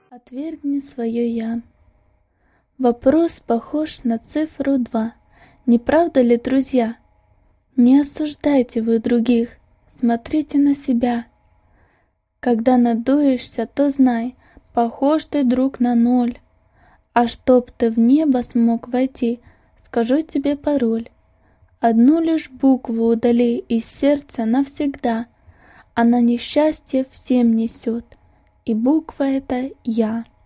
Отвергни свое «я». Вопрос похож на цифру 2. Не правда ли, друзья? Не осуждайте вы других, смотрите на себя. Когда надуешься, то знай, похож ты, друг, на 0. А чтоб ты в небо смог войти, скажу тебе пароль. Одну лишь букву удали из сердца навсегда. Она несчастье всем несет, и буква эта «Я».